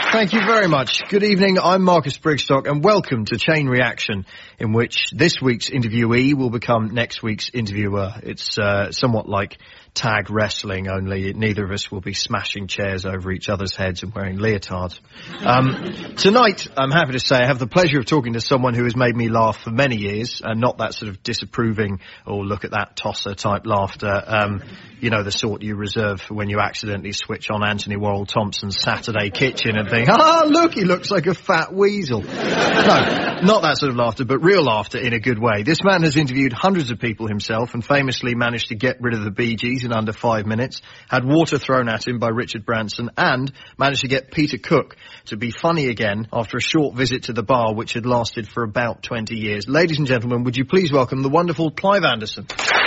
Thank you very much. Good evening, I'm Marcus Brigstock, and welcome to Chain Reaction, in which this week's interviewee will become next week's interviewer. It's somewhat like tag wrestling, only neither of us will be smashing chairs over each other's heads and wearing leotards. Tonight, I'm happy to say, I have the pleasure of talking to someone who has made me laugh for many years, and not that sort of disapproving, or look at that tosser type laughter, you know, the sort you reserve for when you accidentally switch on Anthony Worrell Thompson's Saturday Kitchen and think, look, he looks like a fat weasel. No, not that sort of laughter, but real laughter in a good way. This man has interviewed hundreds of people himself and famously managed to get rid of the Bee Gees in under 5 minutes, had water thrown at him by Richard Branson, and managed to get Peter Cook to be funny again after a short visit to the bar which had lasted for about 20 years. Ladies and gentlemen, would you please welcome the wonderful Clive Anderson.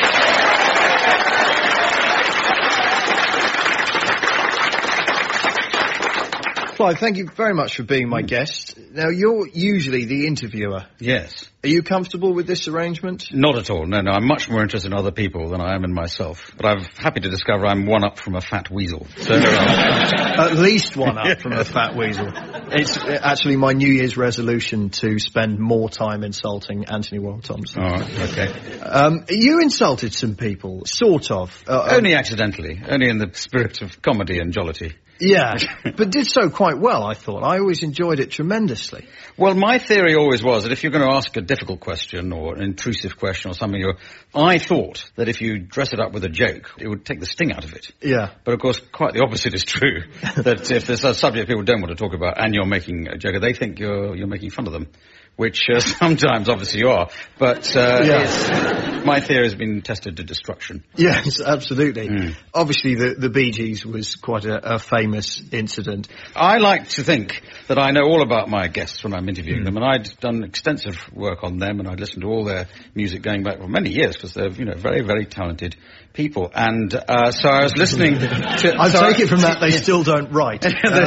Clive, thank you very much for being my guest. Now, you're usually the interviewer. Yes. Are you comfortable with this arrangement? Not at all. No, I'm much more interested in other people than I am in myself. But I'm happy to discover I'm one up from a fat weasel. So at least one up from a fat weasel. It's actually my New Year's resolution to spend more time insulting Anthony Worrell Thompson. Oh, okay. You insulted some people, sort of. Only accidentally. Only in the spirit of comedy and jollity. Yeah, but did so quite well, I thought. I always enjoyed it tremendously. Well, my theory always was that if you're going to ask a difficult question or an intrusive question or something, I thought that if you dress it up with a joke, it would take the sting out of it. Yeah. But, of course, quite the opposite is true. That if there's a subject people don't want to talk about and you're making a joke, they think you're making fun of them. Which sometimes, obviously, you are. But my theory has been tested to destruction. Yes, absolutely. Obviously, the Bee Gees was quite a famous incident. I like to think that I know all about my guests when I'm interviewing them, and I'd done extensive work on them, and I'd listened to all their music going back for many years, because they're, very, very talented people. And so I was listening to... I take it from that they still don't write.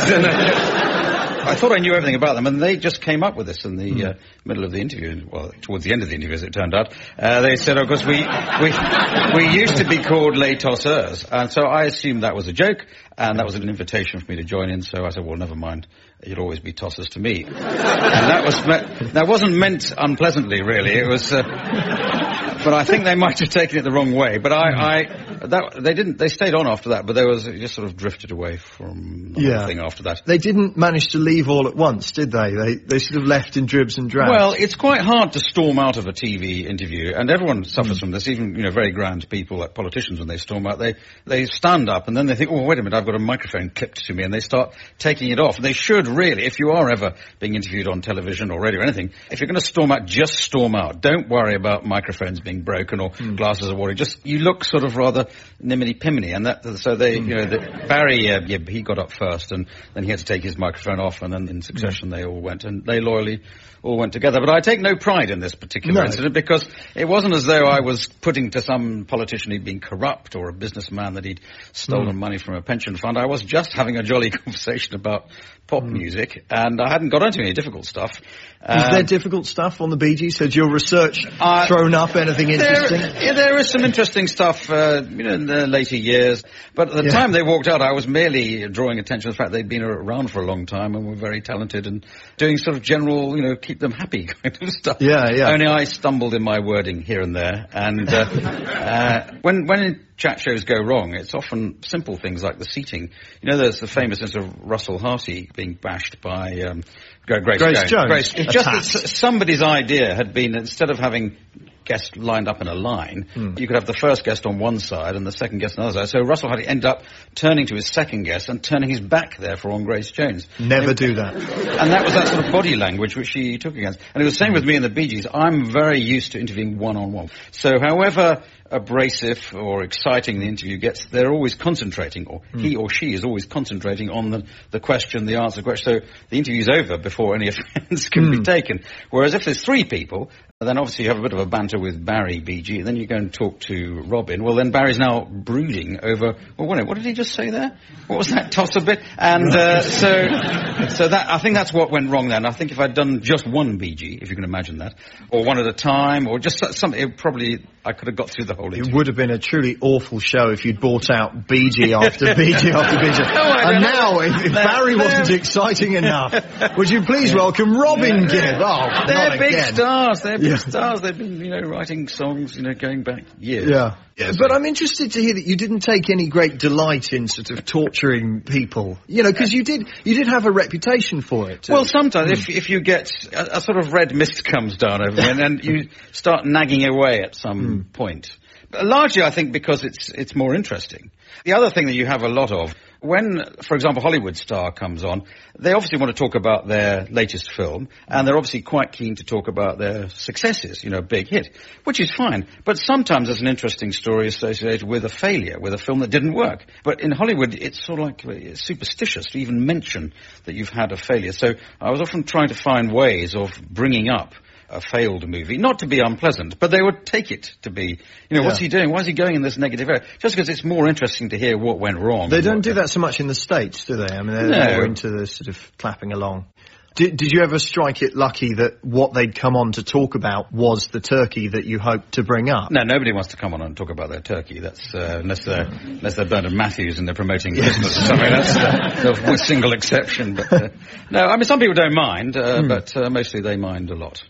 I thought I knew everything about them, and they just came up with this in the middle of the interview. Well, towards the end of the interview, as it turned out. They said, of course, we used to be called Les Tosseurs, and so I assumed that was a joke, and that was an invitation for me to join in, so I said, well, never mind. You'll always be tossers to me. And that wasn't meant unpleasantly, really. It was... but I think they might have taken it the wrong way. But they stayed on after that, but it just sort of drifted away from the whole thing after that. They didn't manage to leave all at once, did they? They sort of left in dribs and drabs. Well, it's quite hard to storm out of a TV interview, and everyone suffers from this, even, very grand people like politicians when they storm out. They stand up and then they think, oh, wait a minute, I've got a microphone clipped to me, and they start taking it off. They should really, if you are ever being interviewed on television or radio or anything, if you're going to storm out, just storm out. Don't worry about microphones being broken or glasses of water. Just, you look sort of rather niminy-piminy, and Barry, he got up first, and then he had to take his microphone off, and then in succession they all went, and they loyally all went together. But I take no pride in this particular incident, because it wasn't as though I was putting to some politician he'd been corrupt or a businessman that he'd stolen money from a pension fund. I was just having a jolly conversation about pop music, and I hadn't got onto any difficult stuff. Is there difficult stuff on the Bee Gees? Had your research thrown up anything interesting? There is some interesting stuff, in the later years. But at the time they walked out, I was merely drawing attention to the fact they'd been around for a long time and were very talented and doing sort of general, keep them happy kind of stuff. Yeah. Only I stumbled in my wording here and there. And when chat shows go wrong, it's often simple things like the seating. There's the famous instance of Russell Harty being bashed by Grace Jones. It's just that somebody's idea had been, instead of having guests lined up in a line, you could have the first guest on one side and the second guest on the other side. So Russell Harty ended up turning to his second guest and turning his back, therefore, on Grace Jones. Never do that. And that was that sort of body language which he took against. And it was the same with me and the Bee Gees. I'm very used to interviewing one-on-one. So however abrasive or exciting the interview gets, they're always concentrating, or he or she is always concentrating on the question, the answer question. So the interview's over before any offence can be taken. Whereas if there's three people, then obviously you have a bit of a banter with Barry, BG, and then you go and talk to Robin. Well, then Barry's now brooding over, what did he just say there? What was that toss a bit? And so that, I think that's what went wrong then. I think if I'd done just one BG, if you can imagine that, or one at a time, or just something, it probably I could have got through the whole interview. It would have been a truly awful show if you'd brought out BG after BG after BG. And now, if Barry wasn't exciting enough, would you please welcome Robin Gibb? Oh, they're big again. stars. They're big stars. They've been, writing songs, going back years. Yeah. But I'm interested to hear that you didn't take any great delight in sort of torturing people, because you did have a reputation for it. Well, sometimes if you get a sort of red mist comes down over me and you start nagging away at some point. But largely, I think, because it's more interesting. The other thing that you have a lot of, when, for example, Hollywood star comes on, they obviously want to talk about their latest film, and they're obviously quite keen to talk about their successes, big hit, which is fine. But sometimes there's an interesting story associated with a failure, with a film that didn't work. But in Hollywood, it's sort of like it's superstitious to even mention that you've had a failure. So I was often trying to find ways of bringing up a failed movie, not to be unpleasant, but they would take it to be, what's he doing? Why is he going in this negative area? Just because it's more interesting to hear what went wrong. They don't do that so much in the States, do they? I mean, they're more into the sort of clapping along. Did you ever strike it lucky that what they'd come on to talk about was the turkey that you hoped to bring up? No, nobody wants to come on and talk about their turkey. That's unless they're Bernard Matthews and they're promoting Christmas or something. That's the single exception. But no, I mean some people don't mind, but mostly they mind a lot.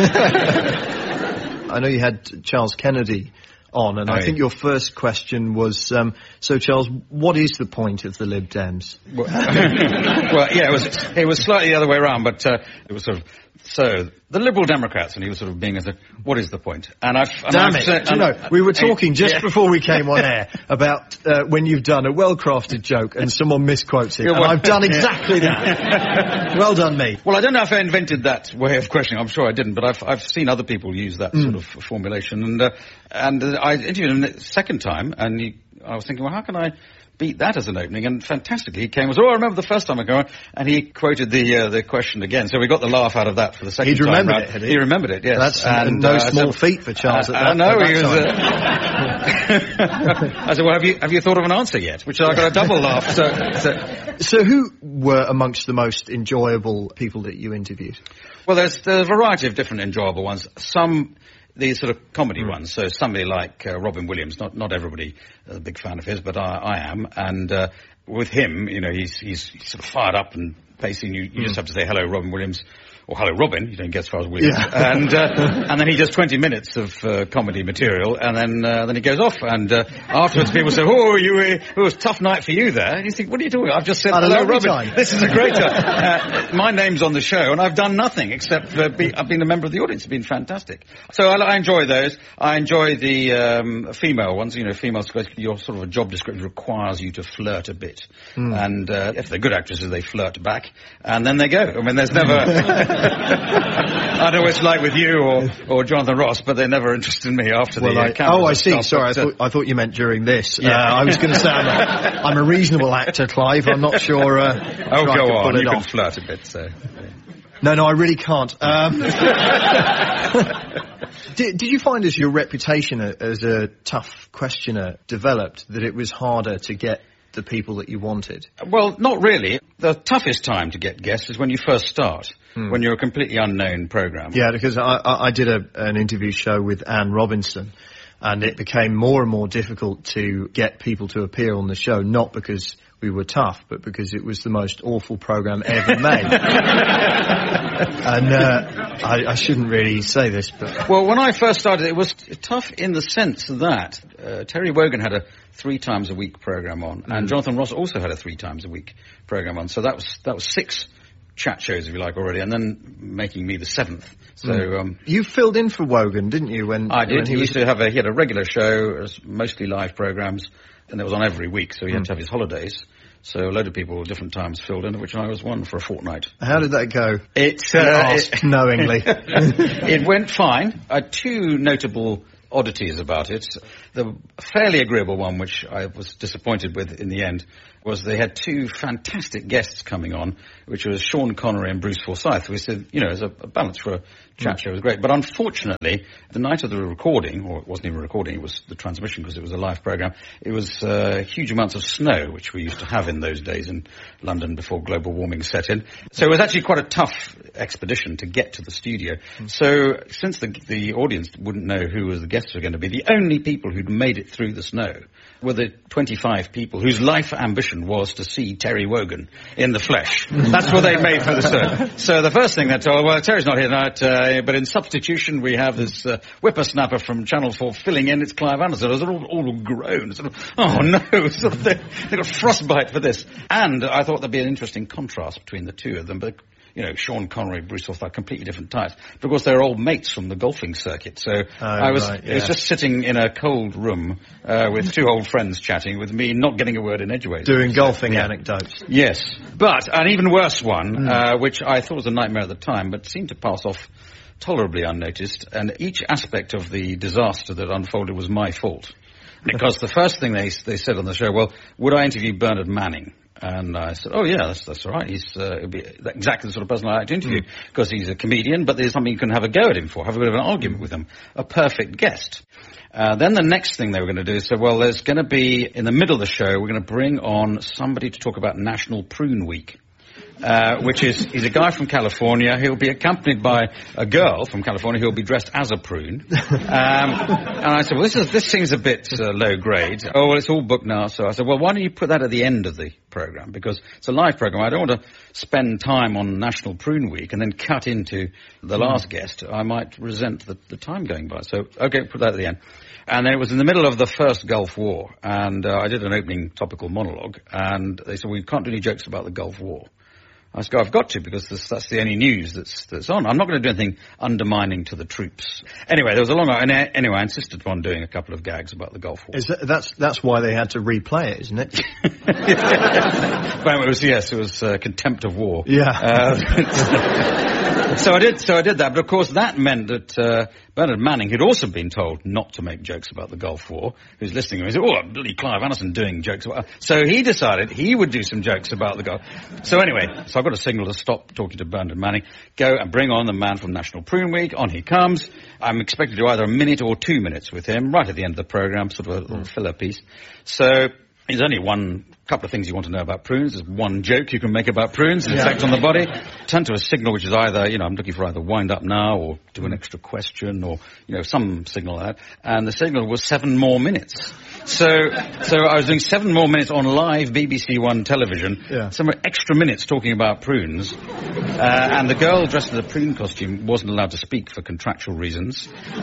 I know you had Charles Kennedy on, and I think your first question was, so Charles, what is the point of the Lib Dems? Well, yeah, it was slightly the other way around, but it was sort of, so the Liberal Democrats, and he was sort of being as a, what is the point? And we were talking just before we came on air about when you've done a well-crafted joke and someone misquotes it, and I've done exactly that. Well done, me. Well, I don't know if I invented that way of questioning. I'm sure I didn't, but I've seen other people use that sort of formulation, and I interviewed him the second time, and I was thinking, well, how can I beat that as an opening? And fantastically, he came and said, I remember the first time I go on, and he quoed the question again. So we got the laugh out of that for the second time. He'd remembered it, had he? He remembered it, yes. That's no small feat for Charles at that time. I know, he was... I said, well, have you thought of an answer yet? Which I got a double laugh. So who were amongst the most enjoyable people that you interviewed? Well, there's a variety of different enjoyable ones. Some... these sort of comedy ones, so somebody like Robin Williams, not everybody is a big fan of his, but I am, and with him, he's sort of fired up, and basically you just have to say, hello, Robin Williams, or hello, Robin, you don't get as far as Williams, and then he does 20 minutes of comedy material, and then he goes off, and afterwards people say, it was a tough night for you there, and you think, what are you doing? I've just said, hello, Robin, time. This is a great time. My name's on the show, and I've done nothing except I've been a member of the audience. It's been fantastic. So I enjoy those. I enjoy the female ones. Females, your sort of a job description requires you to flirt a bit, and if they're good actresses, they flirt back, and then they go. I mean, there's never... I don't know what it's like with you or Jonathan Ross, but they're never interested in me after the cameras. Oh, I see. Sorry, I thought you meant during this. I was going to say I'm a reasonable actor, Clive. I'm not sure. Go on. You can flirt a bit. So. No, I really can't. Did you find as your reputation as a tough questioner developed that it was harder to get the people that you wanted? Well, not really. The toughest time to get guests is when you first start, when you're a completely unknown programme. Yeah, because I did an interview show with Anne Robinson, and it became more and more difficult to get people to appear on the show, not because we were tough, but because it was the most awful programme ever made. And I shouldn't really say this, but... Well, when I first started, it was tough in the sense that Terry Wogan had a 3 times a week programme on, and Jonathan Ross also had a 3 times a week programme on. So that was 6 chat shows, if you like, already, and then making me the 7th. So you filled in for Wogan, didn't you? I did. He had a regular show, it was mostly live programmes, and it was on every week, so he had to have his holidays. So a load of people at different times filled in, of which I was one for a fortnight. How did that go? It knowingly. It went fine. I had 2 notable oddities about it. The fairly agreeable one, which I was disappointed with in the end, was they had 2 fantastic guests coming on, which was Sean Connery and Bruce Forsyth. We said, as a balance for a chat show was great. But unfortunately, the night of the recording, or it wasn't even a recording, it was the transmission because it was a live programme, it was huge amounts of snow, which we used to have in those days in London before global warming set in. So it was actually quite a tough expedition to get to the studio. So since the audience wouldn't know who was the guest, guests were going to be. The only people who'd made it through the snow were the 25 people whose life ambition was to see Terry Wogan in the flesh. That's what they made through the snow. So the first thing they told, well, Terry's not here tonight, but in substitution we have this whippersnapper from Channel 4 filling in. It's Clive Anderson. They all groaned. Sort of, oh no, sort of they got frostbite for this. And I thought there'd be an interesting contrast between the two of them. But Sean Connery, Bruce Forsyth, completely different types. Because they're old mates from the golfing circuit. So I was just sitting in a cold room with two old friends chatting with me, not getting a word in edgeways. Doing golfing anecdotes. Yes. But an even worse one, which I thought was a nightmare at the time, but seemed to pass off tolerably unnoticed. And each aspect of the disaster that unfolded was my fault. Because the first thing they said on the show, well, would I interview Bernard Manning? And I said, oh yeah, that's all right. He's it'll be exactly the sort of person I like to interview because he's a comedian, but there's something you can have a go at him for, have a bit of an argument with him. A perfect guest. Then the next thing they were going to do is say, well, there's going to be, in the middle of the show, we're going to bring on somebody to talk about National Prune Week. He's a guy from California. He'll be accompanied by a girl from California who'll be dressed as a prune. And I said, well, this seems a bit low grade. Oh, well, it's all booked now. So I said, well, why don't you put that at the end of the program? Because it's a live program. I don't want to spend time on National Prune Week and then cut into the last guest. I might resent the time going by. So, okay, put that at the end. And then it was in the middle of the first Gulf War. And I did an opening topical monologue. And they said, well, you can't do any jokes about the Gulf War. I said, I've got to, because that's the only news that's on. I'm not going to do anything undermining to the troops. Anyway, there was a long... Anyway, I insisted upon doing a couple of gags about the Gulf War. That's why they had to replay it, isn't it? But it was contempt of war. Yeah. So I did that, but of course that meant that Bernard Manning, who'd also been told not to make jokes about the Gulf War, who's listening, he said, oh, bloody Clive Anderson doing jokes about... So he decided he would do some jokes about the Gulf. So anyway, I got a signal to stop talking to Bernard Manning, go and bring on the man from National Prune Week. On he comes. I'm expected to do either a minute or 2 minutes with him, right at the end of the programme, sort of a little filler piece. So there's only one couple of things you want to know about prunes. There's one joke you can make about prunes, the effect on the body. Turn to a signal which is either, I'm looking for either wind up now or do an extra question or, some signal like that. And the signal was 7 more minutes. So I was doing 7 more minutes on live BBC One television, some extra minutes talking about prunes. And the girl dressed in a prune costume wasn't allowed to speak for contractual reasons.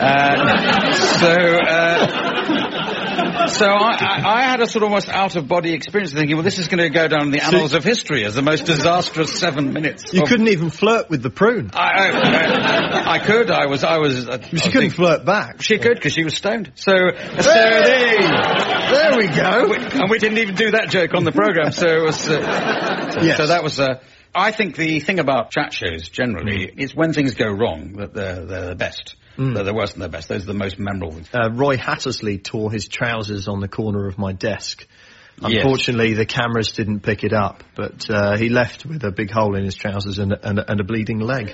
So I had a sort of almost out-of-body experience thinking, well, this is going to go down in the annals of history as the most disastrous 7 minutes. You couldn't even flirt with the prune. I could. She couldn't flirt back. She could, because she was stoned. So there we go. And we didn't even do that joke on the programme, so it was... Yes. So that was... I think the thing about chat shows, generally, is when things go wrong, that they're the best. They're the worst and the best. Those are the most memorable. Roy Hattersley tore his trousers on the corner of my desk. Unfortunately, the cameras didn't pick it up, but he left with a big hole in his trousers and a bleeding leg.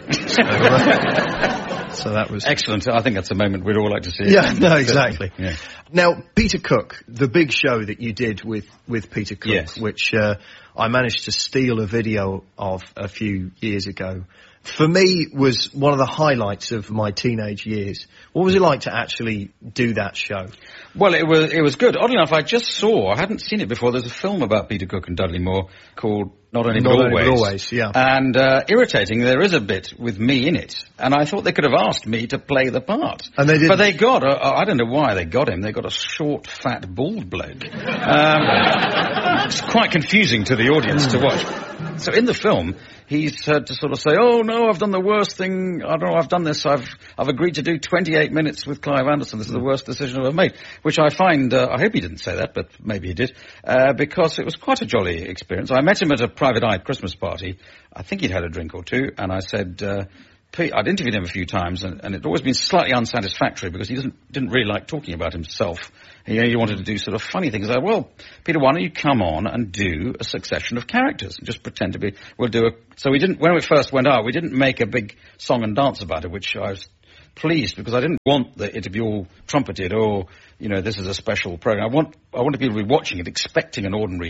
So that was... Excellent. I think that's a moment we'd all like to see. Yeah, no, exactly. Yeah. Now, Peter Cook, the big show that you did with Peter Cook, which I managed to steal a video of a few years ago, for me was one of the highlights of my teenage years. What was it like to actually do that show? Well, it was good. Oddly enough, I hadn't seen it before. There's a film about Peter Cook and Dudley Moore called Not Only But Always. Yeah. And irritating, there is a bit with me in it. And I thought they could have asked me to play the part. And they didn't. But they got, I don't know why they got him. They got a short, fat, bald bloke. It's quite confusing to the audience to watch. So in the film, he's heard to sort of say, oh no, I've done the worst thing, I don't know, I've done this, I've agreed to do 28 minutes with Clive Anderson, this is the worst decision I've ever made, which I find, I hope he didn't say that, but maybe he did, because it was quite a jolly experience. I met him at a private eye Christmas party, I think he'd had a drink or two, and I said, I'd interviewed him a few times, and it'd always been slightly unsatisfactory because he didn't really like talking about himself. He wanted to do sort of funny things. Like, well, Peter, why don't you come on and do a succession of characters and just pretend to be? So we didn't. When we first went out, we didn't make a big song and dance about it, which I was pleased because I didn't want it to be all trumpeted or this is a special program. I wanted people to be watching it expecting an ordinary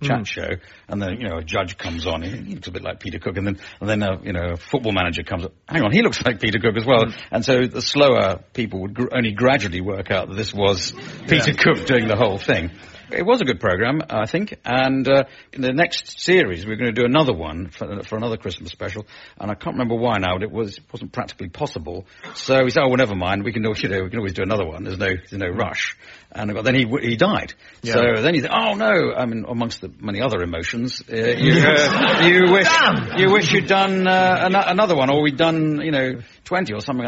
chat show, and then, you know, a judge comes on, he looks a bit like Peter Cook, and then you know, a football manager comes up, hang on, he looks like Peter Cook as well. And so the slower people would only gradually work out that this was Peter Cook doing the whole thing. It was a good programme, I think, and in the next series we're going to do another one for another Christmas special, and I can't remember why now, but it wasn't practically possible. So we said, oh, well, never mind, we can always do another one. There's no rush. And then he died. Yeah. So then you think, oh no, I mean, amongst the many other emotions, you wish you'd done another one, or we'd done, you know, 20 or something